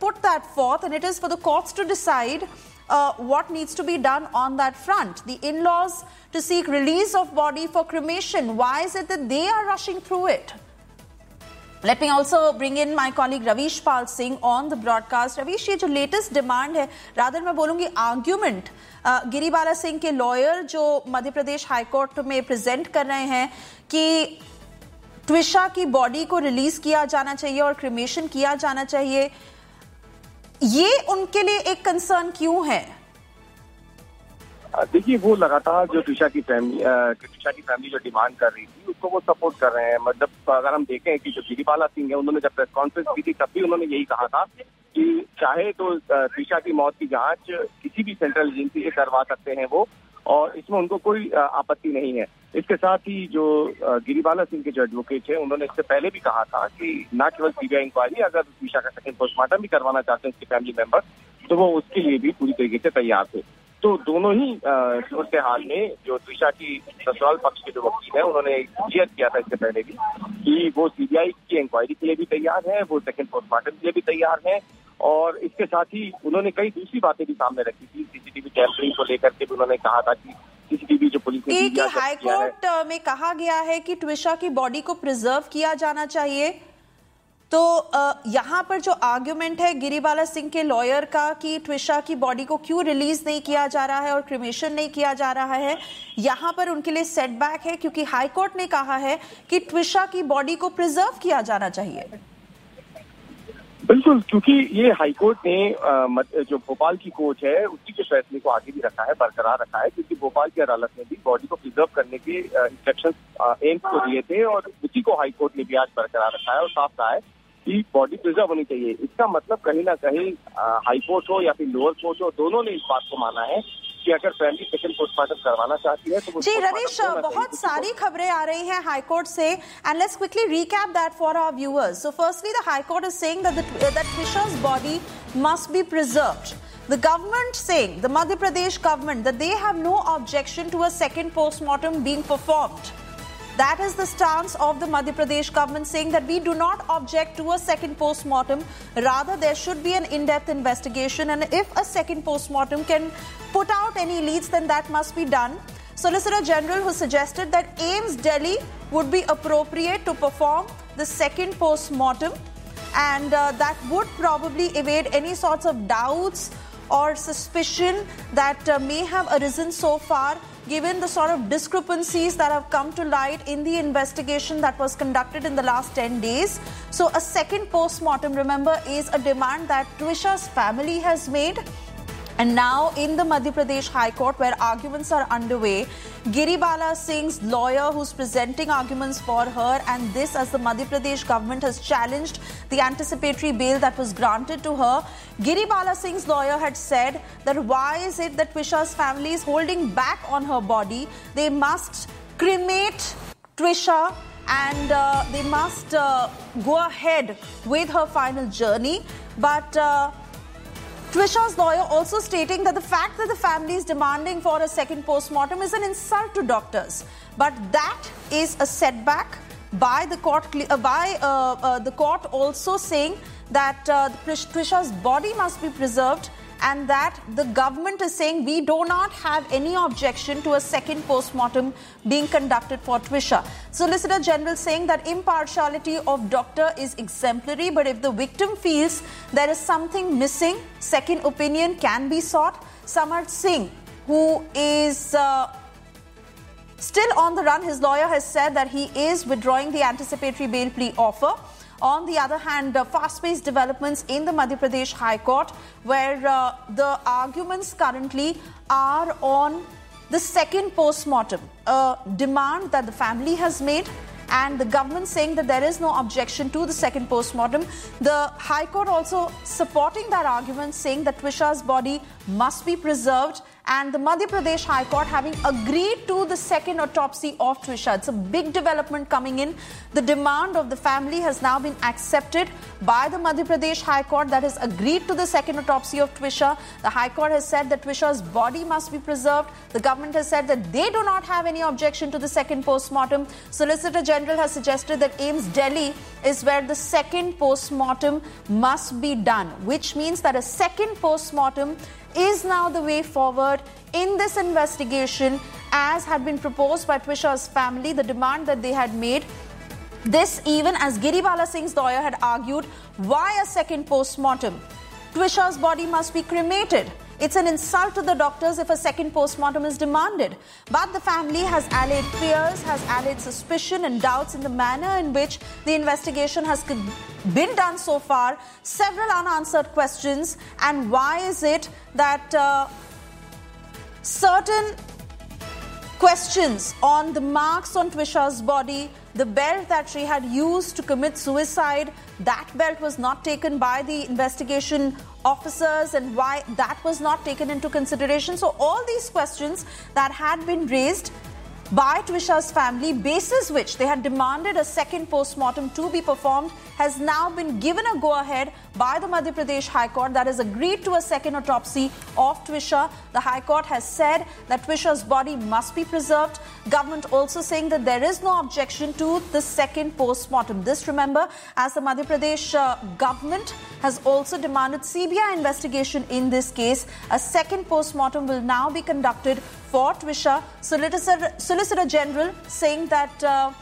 put that forth, and it is for the courts to decide what needs to be done on that front. The in-laws to seek release of body for cremation. Why is it that they are rushing through it? Let me also bring in my colleague Ravish Pal Singh on the broadcast. Ravish, ये जो latest demand है, rather मैं बोलूँगी argument, Giribala Singh के lawyer जो Madhya Pradesh high court में present कर रहे हैं कि ट्विशा की बॉडी को रिलीज किया जाना चाहिए और क्रिमेशन किया जाना चाहिए, ये उनके लिए एक कंसर्न क्यों है? देखिए, वो लगातार जो ट्विशा की फैमिली जो डिमांड कर रही थी उसको वो सपोर्ट कर रहे हैं। मतलब अगर हम देखें कि जो गिरिबाला सिंह है, उन्होंने जब प्रेस कॉन्फ्रेंस की थी तब भी उन्होंने यही कहा था कि चाहे तो ट्विशा की मौत की जांच किसी भी सेंट्रल एजेंसी से करवा सकते हैं वो, और इसमें उनको कोई आपत्ति नहीं है। इसके साथ ही जो गिरिबाला सिंह के जो एडवोकेट है, उन्होंने इससे पहले भी कहा था कि न केवल सीबीआई इंक्वायरी, अगर ट्विशा का सेकंड पोस्टमार्टम भी करवाना चाहते हैं उसके फैमिली मेंबर, तो वो उसके लिए भी पूरी तरीके से तैयार थे। तो दोनों ही सूरत हाल में जो ट्विशा की ससुराल पक्ष के जो वकील है, उन्होंने क्लियर किया था इससे पहले भी कि वो सीबीआई की इंक्वायरी के लिए भी तैयार है, वो सेकंड पोस्टमार्टम के लिए भी तैयार है, और इसके साथ ही उन्होंने कई दूसरी बातें भी सामने रखी थी। सीसीटीवी टैंपरिंग को लेकर के भी उन्होंने कहा था कि सीसीटीवी जो पुलिस ने हाई कोर्ट में कहा गया है कि ट्विशा की बॉडी को प्रिजर्व किया जाना चाहिए, तो यहाँ पर जो आर्ग्यूमेंट है गिरिबाला सिंह के लॉयर का कि ट्विशा की बॉडी को क्यों रिलीज नहीं किया जा रहा है और क्रिमेशन नहीं किया जा रहा है, यहाँ पर उनके लिए सेटबैक है क्योंकि हाई कोर्ट ने कहा है कि ट्विशा की बॉडी को प्रिजर्व किया जाना चाहिए। बिल्कुल, क्योंकि ये हाईकोर्ट ने जो भोपाल की कोर्ट है उसी के फैसले को आगे भी रखा है, बरकरार रखा है, क्योंकि भोपाल की अदालत ने भी बॉडी को प्रिजर्व करने के इंस्ट्रक्शंस एम्स को दिए थे और उसी को हाईकोर्ट ने भी आज बरकरार रखा है और साफ कहा है कि बॉडी प्रिजर्व होनी चाहिए। इसका मतलब कहीं ना कहीं हाईकोर्ट हो या फिर लोअर कोर्ट हो, दोनों ने इस बात को माना है कि अगर फैमिली सेकंड पोस्टमार्टम करवाना चाहती है तो जी रवीश, बहुत सारी खबरें आ रही हैं हाई कोर्ट से, and let's quickly recap that for our viewers. So firstly the high court is saying that ट्विशा's body must be preserved. The government saying, the Madhya Pradesh government, that they have no objection to a second postmortem being performed. That is the stance of the Madhya Pradesh government, saying that we do not object to a second postmortem. Rather, there should be an in-depth investigation, and if a second postmortem can put out any leads, then that must be done. Solicitor General, who suggested that AIIMS Delhi would be appropriate to perform the second postmortem, and that would probably evade any sorts of doubts or suspicion that may have arisen so far, given the sort of discrepancies that have come to light in the investigation that was conducted in the last 10 days. So a second post-mortem, remember, is a demand that Twisha's family has made. And now in the Madhya Pradesh High Court, where arguments are underway, Giribala Singh's lawyer, who's presenting arguments for her, and this as the Madhya Pradesh government has challenged the anticipatory bail that was granted to her. Giribala Singh's lawyer had said that why is it that Twisha's family is holding back on her body? They must cremate Twisha and they must go ahead with her final journey. But Twisha's lawyer also stating that the fact that the family is demanding for a second post-mortem is an insult to doctors. But that is a setback by the court, the court also saying that Twisha's body must be preserved, and that the government is saying we do not have any objection to a second post-mortem being conducted for Twisha. Solicitor General saying that impartiality of doctor is exemplary, but if the victim feels there is something missing, second opinion can be sought. Samarth Singh, who is still on the run, his lawyer has said that he is withdrawing the anticipatory bail plea offer. On the other hand, fast-paced developments in the Madhya Pradesh High Court, where the arguments currently are on the second post-mortem, a demand that the family has made, and the government saying that there is no objection to the second post-mortem. The High Court also supporting that argument, saying that Twisha's body must be preserved and the Madhya Pradesh High Court having agreed to the second autopsy of Twisha. It's a big development coming in. The demand of the family has now been accepted by the Madhya Pradesh High Court that has agreed to the second autopsy of Twisha. The High Court has said that Twisha's body must be preserved. The government has said that they do not have any objection to the second post-mortem. Solicitor General has suggested that AIIMS Delhi is where the second post-mortem must be done, which means that a second post-mortem is now the way forward in this investigation, as had been proposed by Twisha's family, the demand that they had made. This even as Giribala Singh's lawyer had argued, why a second post-mortem? Twisha's body must be cremated. It's an insult to the doctors if a second post-mortem is demanded. But the family has allayed fears, has allayed suspicion and doubts in the manner in which the investigation has been done so far. Several unanswered questions. And why is it that certain questions on the marks on Twisha's body, the belt that she had used to commit suicide, that belt was not taken by the investigation officers, and why that was not taken into consideration. So all these questions that had been raised by Twisha's family, basis which they had demanded a second post-mortem to be performed, has now been given a go-ahead by the Madhya Pradesh High Court that has agreed to a second autopsy of Twisha. The High Court has said that Twisha's body must be preserved. Government also saying that there is no objection to the second post-mortem. This, remember, as the Madhya Pradesh government has also demanded CBI investigation in this case. A second post-mortem will now be conducted for Twisha. Solicitor General saying that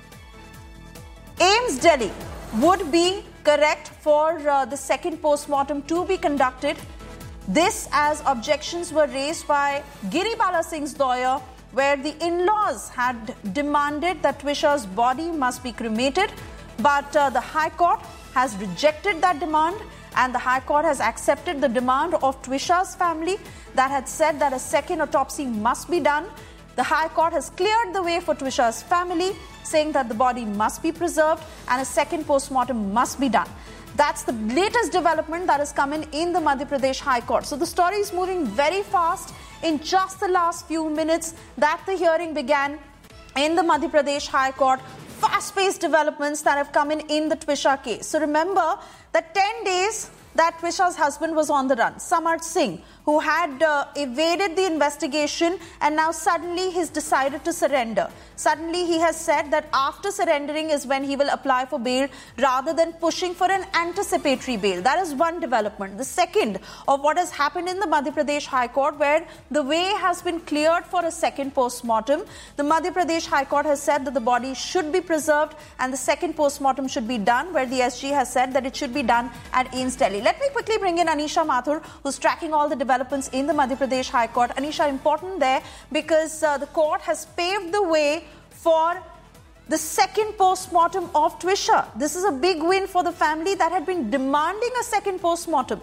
AIIMS Delhi would be correct for the second post-mortem to be conducted. This as objections were raised by Giribala Singh's lawyer, where the in-laws had demanded that Twisha's body must be cremated. But the High Court has rejected that demand, and the High Court has accepted the demand of Twisha's family that had said that a second autopsy must be done. The High Court has cleared the way for Twisha's family, saying that the body must be preserved and a second post-mortem must be done. That's the latest development that has come in the Madhya Pradesh High Court. So the story is moving very fast. In just the last few minutes that the hearing began in the Madhya Pradesh High Court, fast-paced developments that have come in the Twisha case. So remember that 10 days that Twisha's husband was on the run, Samarth Singh, who had evaded the investigation, and now suddenly he's decided to surrender. Suddenly he has said that after surrendering is when he will apply for bail rather than pushing for an anticipatory bail. That is one development. The second of what has happened in the Madhya Pradesh High Court, where the way has been cleared for a second post-mortem. The Madhya Pradesh High Court has said that the body should be preserved and the second post-mortem should be done, where the SG has said that it should be done at AIIMS Delhi. Let me quickly bring in Anisha Mathur, who's tracking all the developments in the Madhya Pradesh High Court. Anisha, important there because the court has paved the way for the second post-mortem of Twisha. This is a big win for the family that had been demanding a second post-mortem.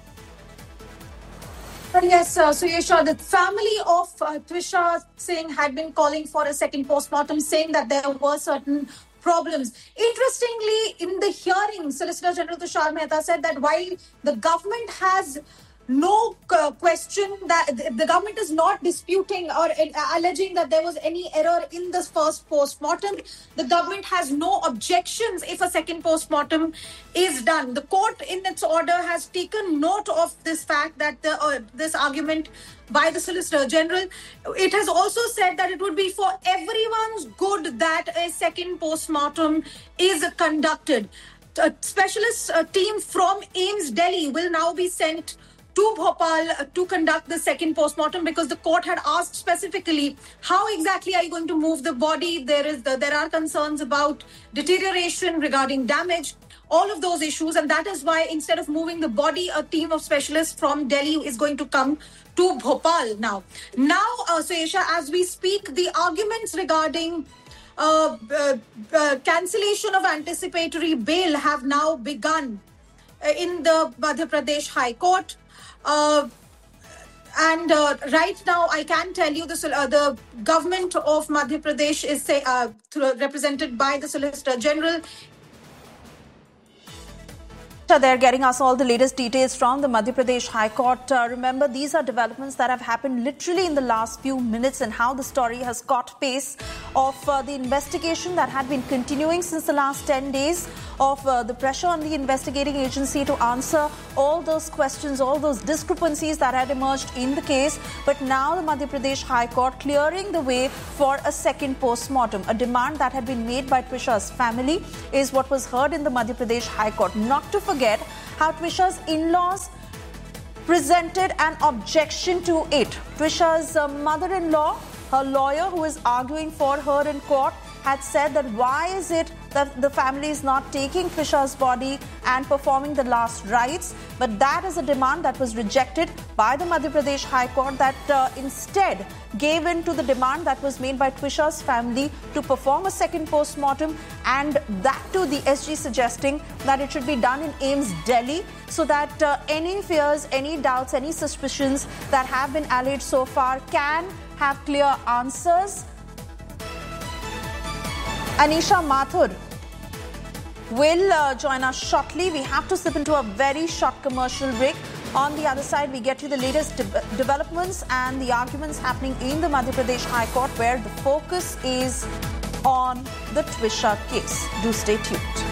Yes, Suyesha, the family of Twisha Singh had been calling for a second post-mortem, saying that there were certain problems. Interestingly, in the hearing, Solicitor General Tushar Mehta said that while the government has no question, that the government is not disputing or alleging that there was any error in this first post-mortem, the government has no objections if a second post-mortem is done. The court in its order has taken note of this fact, that this argument by the Solicitor General. It has also said that it would be for everyone's good that a second post-mortem is conducted. A specialist team from AIIMS Delhi will now be sent to Bhopal to conduct the second post-mortem, because the court had asked specifically, how exactly are you going to move the body? There are concerns about deterioration regarding damage, all of those issues, and that is why instead of moving the body, a team of specialists from Delhi is going to come to Bhopal now. Suyesha, as we speak, the arguments regarding cancellation of anticipatory bail have now begun in the Madhya Pradesh High Court. And right now, I can tell you the government of Madhya Pradesh is represented by the Solicitor General. They're getting us all the latest details from the Madhya Pradesh High Court. Remember, these are developments that have happened literally in the last few minutes, and how the story has caught pace of the investigation that had been continuing since the last 10 days, of the pressure on the investigating agency to answer all those questions, all those discrepancies that had emerged in the case. But now the Madhya Pradesh High Court clearing the way for a second post-mortem. A demand that had been made by Trisha's family is what was heard in the Madhya Pradesh High Court. Not to forget how Trisha's in-laws presented an objection to it. Trisha's mother-in-law, her lawyer who is arguing for her in court, had said that why is it that the family is not taking Trisha's body and performing the last rites. But that is a demand that was rejected by the Madhya Pradesh High Court, that instead gave in to the demand that was made by Trisha's family to perform a second post-mortem, and that too the SG suggesting that it should be done in AIIMS Delhi, so that any fears, any doubts, any suspicions that have been alleged so far can have clear answers. Anisha Mathur will join us shortly. We have to slip into a very short commercial break. On the other side, we get you the latest developments and the arguments happening in the Madhya Pradesh High Court, where the focus is on the Trisha case. Do stay tuned.